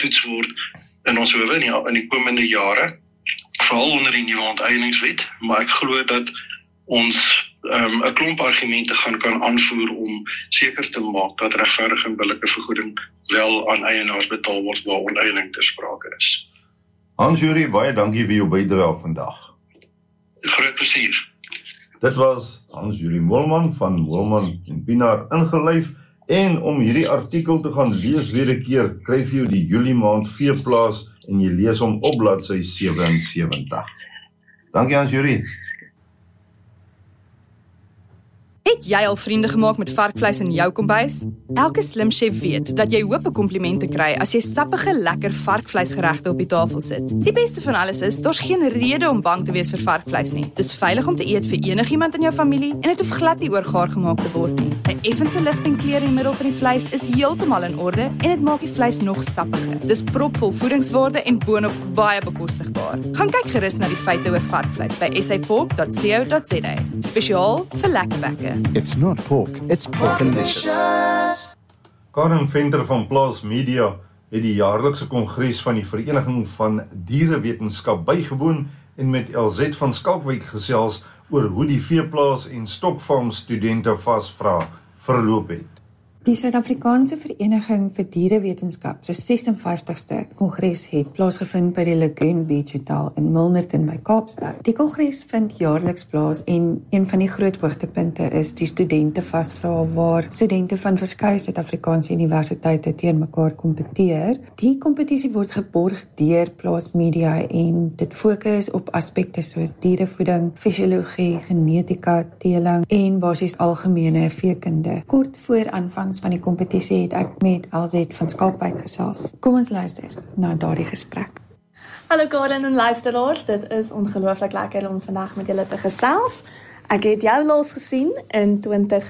getoets word in ons howe in die komende jare, veral onder die nuwe onteieningswet, maar ek glo dat ons 'n klomp argumente kan aanvoer om seker te maak dat regverdige en billike vergoeding wel aan eienaars betaal word waar onteiening ter sprake is. Hans-Juri, baie dankie vir jou bydrae vandag. Groot plesier. Dit was Hans-Juri Moelman van Moelman en Pinaar ingelyf, en om hierdie artikel te gaan lees weer 'n keer, kry jy die Julie maand veeplaas en jy lees hom op bladsy 77. Dankie Hans-Juri. Het jy al vriende gemaak met varkvleis in jou kombuis? Elke slim chef weet dat jy hoop 'n komplimente kry as jy sappige, lekker varkvleisgeregte op die tafel sit. Die beste van alles is, daar's geen rede om bang te wees vir varkvleis nie. Dis veilig om te eet vir enigiemand in jou familie en dit hoef glad nie oorgaar gemaak te word nie. 'n Effense ligting kleur in die middel van die vleis is heeltemal in orde en dit maak die vleis nog sappiger. Dis propvol voedingswaarde en boonop baie bekostigbaar. Gaan kyk gerus na die feite oor varkvleis by sapork.co.za. Spesiaal vir lekker bekke. It's not pork, it's porkalicious. Karen Venter van Plaas Media het die jaarlikse kongres van die Vereniging van Dierewetenskap bygewoon en met LZ van Skalkwyk gesels oor hoe die veeplaas en stokfarm studente vasvra verloop het. Die Suid-Afrikaanse Vereniging vir Dierewetenskap se 56ste kongres het plaasgevind by die Lagoon Beach Hotel in Milnerton by Kaapstad. Die kongres vind jaarliks plaas en een van die groot hoogtepunte is die studente vasvra waar studente van verskeie Suid-Afrikaanse universiteite teen mekaar kompeteer. Die kompetisie word geborg deur Plaas Media en dit fokus op aspekte soos dierevoeding, fisiologie, genetika, teeling en basies algemene veekunde. Kort voor aanvangs van die kompetisie het ek met LZ van Skalkwyk gesels. Kom ons luister na daardie gesprek. Hallo Karen en luisteraars, dit is ongelooflik lekker om vandag met julle te gesels. Ek het jou laas gesien in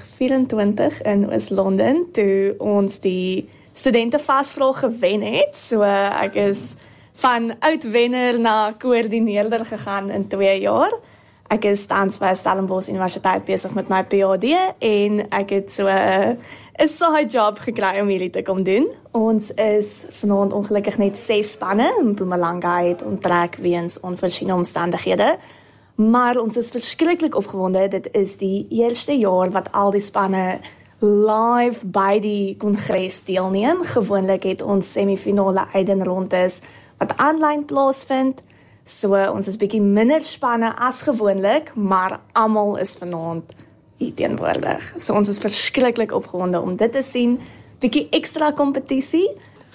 2024 in Oos-London toe ons die studente vasvraag gewen het. So ek is van oud-wenner na koördineerder gegaan in 2 jaar. Ek is tans by Stellenbosch Universiteit besig met my PhD en ek het so 'n side job gekry om hierdie te kom doen. Ons is vanaand ongelukkig net 6 spanne in Mpumalanga het onttrek weens onvoorsiene omstandighede. Maar ons is verskriklik opgewonde. Dit is die eerste jaar wat al die spanne live by die kongres deelneem. Gewoonlik het ons semifinale uitdenrondes wat aanlyn plaasvind. So ons is bietjie minder spanne as gewoonlik, maar almal is vanaand hier teenwoordig. So ons is verskriklik opgewonde om dit te sien. Bietjie ekstra kompetisie.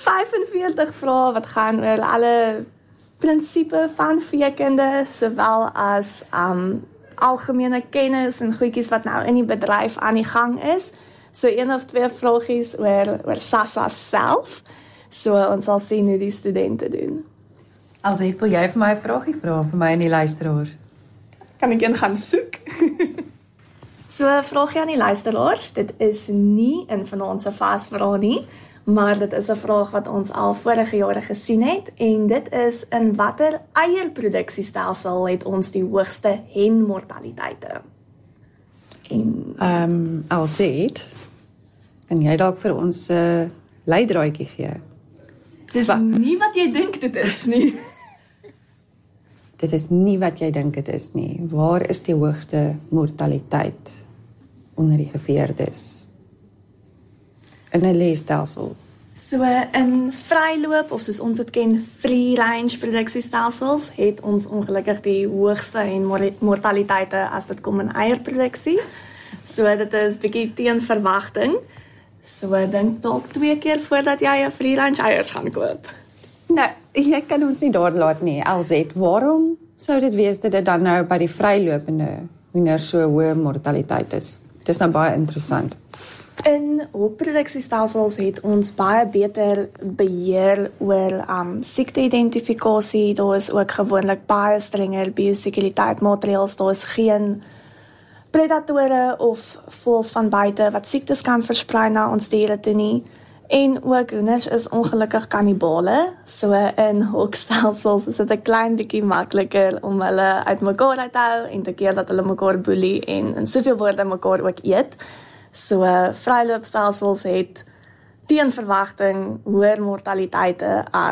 45 vrae wat gaan oor alle prinsipe van veekunde, sowel as algemene kennis en goedjies wat nou in die bedryf aan die gang is. So 1 of 2 vragies oor SASSA self. So ons sal sien hoe die studente doen. LZ, wil jy vir my 'n vragie vra vir my en die luisteraars? Kan ek een gaan soek? So, vraag jy aan die luisteraars, dit is nie in vanaand se vasvraag nie, maar dit is 'n vraag wat ons al vorige jare gesien het, en dit is, in watter eierproduksiestelsel het ons die hoogste henmortaliteite? LZ, kan jy dalk vir ons 'n leidraadjie gee? Dis nie wat jy dink dit is nie. Dit is nie wat jy dink dit is nie. Waar is die hoogste mortaliteit onder die geveerdes? In 'n leestelsel. So in vryloop, of soos ons dit ken, free range produksiestelsels, het ons ongelukkig die hoogste en mortaliteite as dit kom in eierproduksie. So dit is bietjie teen verwagting. So dink dalk 2 keer voordat jy 'n free range eiers gaan koop. Nou, jy kan ons nie daar laat nie, LZ. Waarom sou dit wees dat dit dan nou by die vrylopende hoender so hoë mortaliteit is? Dit is nou baie interessant. In hofproduksiestelsels het ons baie beter beheer oor siekte-identifikasie. Daar is ook gewoonlik baie strenger biosekuriteit-maatreëls. Daar is geen predatore of voëls van buite wat siektes kan versprei na ons diere toe nie. En ook hoenders is ongelukkig kannibale. So in hokstelsels is dit 'n klein bietjie makliker om hulle uit mekaar uit te hou en te keer dat hulle mekaar boelie en in soveel woorde mekaar ook eet. So vryloopstelsels het teen verwagting hoër mortaliteite